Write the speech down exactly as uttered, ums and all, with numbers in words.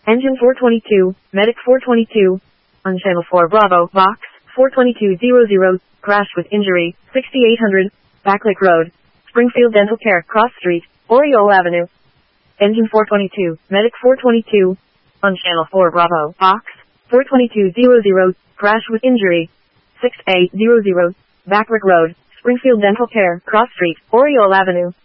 Engine four twenty-two, Medic four twenty-two. On Channel four Bravo, Box, four twenty-two hundred, crash with injury, sixty-eight hundred, Backlick Road, Springfield Dental Care, Cross Street, Oriole Avenue. Engine four twenty-two, Medic four twenty-two. On Channel four Bravo, Box, four twenty-two hundred, crash with injury, six eight hundred, Backlick Road, Springfield Dental Care, Cross Street, Oriole Avenue.